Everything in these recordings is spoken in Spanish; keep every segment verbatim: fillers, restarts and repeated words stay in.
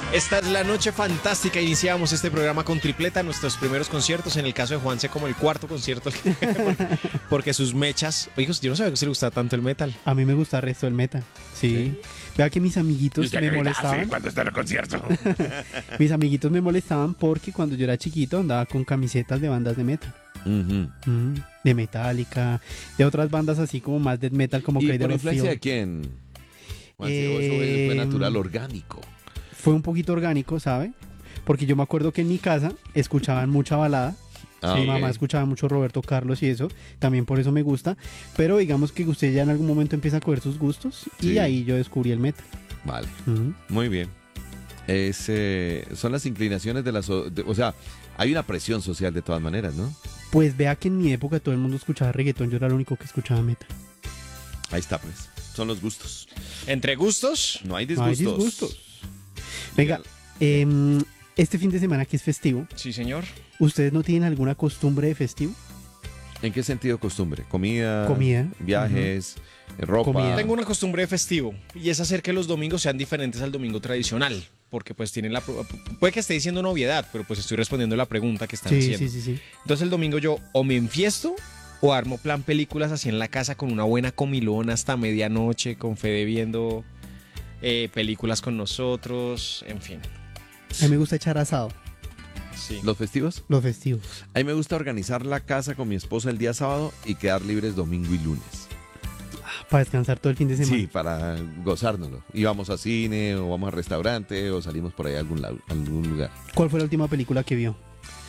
Esta es la noche fantástica. Iniciamos este programa con tripleta, nuestros primeros conciertos. En el caso de Juanse, como el cuarto concierto. porque, porque sus mechas. Oye, yo no sabía que se le gustaba tanto el metal. A mí me gusta el resto del metal. Sí. ¿Sí? Vea que mis amiguitos me molestaban. Sí, cuando está en el concierto. Mis amiguitos me molestaban porque cuando yo era chiquito andaba con camisetas de bandas de metal. Uh-huh. Mm, de Metallica, de otras bandas así como más death metal, como ¿Y Cradle por of influencia Filth. de quién? Juan, Eh, eso fue natural, orgánico. Fue un poquito orgánico, ¿sabe? Porque yo me acuerdo que en mi casa escuchaban mucha balada. Ah, Mi ok. mamá escuchaba mucho Roberto Carlos y eso, también por eso me gusta. Pero digamos que usted ya en algún momento empieza a coger sus gustos y Sí. ahí yo descubrí el metal. Vale, Ujú. muy bien. Es, eh, son las inclinaciones de las... O sea, hay una presión social de todas maneras, ¿no? Pues vea que en mi época todo el mundo escuchaba reggaetón, yo era el único que escuchaba metal. Ahí está, pues. Son los gustos. Entre gustos. No hay No hay disgustos. disgustos. Venga, em, este fin de semana que es festivo, Sí, señor. ¿ustedes no tienen alguna costumbre de festivo? ¿En qué sentido costumbre? ¿Comida? Comida. ¿Viajes? ¿Ropa? Comida. Tengo una costumbre de festivo y es hacer que los domingos sean diferentes al domingo tradicional. Porque pues tienen la... Puede que esté diciendo una obviedad, pero pues estoy respondiendo la pregunta que están Sí, haciendo. sí, sí, sí. Entonces el domingo yo o me enfiesto o armo plan películas así en la casa con una buena comilona hasta medianoche, con Fede viendo eh, películas con nosotros, en fin. A mí me gusta echar asado, Sí. ¿Los festivos? los festivos. A mí me gusta organizar la casa con mi esposa el día sábado y quedar libres domingo y lunes. Para descansar todo el fin de semana. Sí, para gozárnoslo. Y vamos a cine, o vamos a restaurante, o salimos por ahí a algún, lado, a algún lugar. ¿Cuál fue la última película que vio?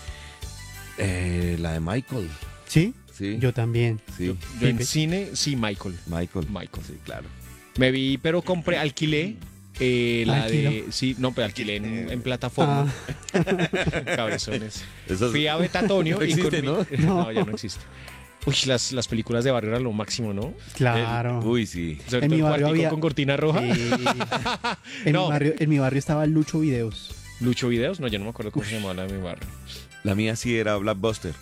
Eh, la de Michael. ¿Sí? Sí. Yo también. Sí, Yo en Sí, cine, sí, Michael. Michael. Michael. Sí, claro. Me vi, pero compré, alquilé eh, la ¿Alquiló? de... Sí, no, pero alquilé en, en plataforma. Ah, Cabezones. Esas- Fui a Betatonio No y existe, con mi- ¿no? No, ya no existe. Uy, las, las películas de barrio eran lo máximo, ¿no? claro. Eh, uy, sí. Sobre En todo mi el barrio cuartico había- con cortina roja. Sí. en, No. mi barrio, en mi barrio estaba Lucho Videos. Lucho Videos, no, yo no me acuerdo cómo se llamaba la de mi barrio. La mía sí era Blockbuster.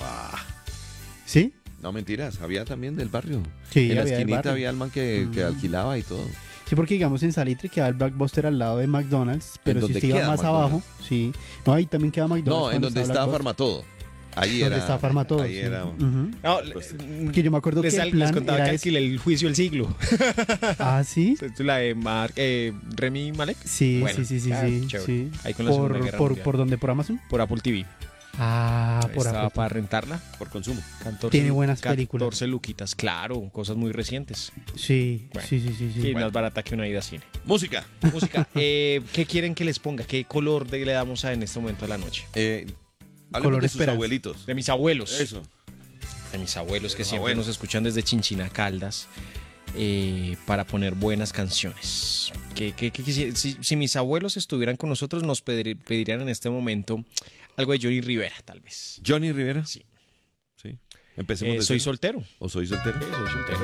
¿Sí? No, mentiras. Había también del barrio. Sí, en la había del esquinita barrio. había el man que, que Mm. alquilaba y todo. Sí, porque digamos en Salitre queda el Blockbuster al lado de McDonald's, pero si donde usted iba queda más McDonald's. abajo, sí. No, ahí también queda McDonald's. No, en cuando donde está estaba Blockbuster. Farmatodo. Ahí Donde era. está Farmatodo. Ahí sí. era. Ujú. No, Pues, Que yo me acuerdo les, que el les plan contaba era que ese. alquilé el juicio del siglo. Ah, ¿sí? La de Mar, eh, Remy Malek. Sí, Bueno, sí, sí, sí, ah, sí, chévere. sí. Ahí con la Segunda Por, Guerra por, Mundial. ¿Por dónde? ¿Por Amazon? Por Apple T V. Ah, por Estaba Apple. para rentarla. por consumo. catorce, Tiene buenas películas. catorce luquitas, claro, cosas muy recientes. Sí, Bueno. sí, sí, sí, sí. Sí, Bueno. más barata que una ida a cine. Música. Música, eh, ¿qué quieren que les ponga? ¿Qué color de- le damos a en este momento a la noche? Eh, hablemos Color de sus esperanza. abuelitos. De mis abuelos. Eso. De mis abuelos que los siempre abuelos. nos escuchan desde Chinchina Caldas eh, para poner buenas canciones. ¿Qué, qué- qué quisi- si, si mis abuelos estuvieran con nosotros, nos pedir- pedirían en este momento algo de Johnny Rivera, tal vez. Johnny Rivera. Sí. Sí. Empecemos Eh, de soy cero. soltero. ¿O soy soltero? Sí, soy soltero.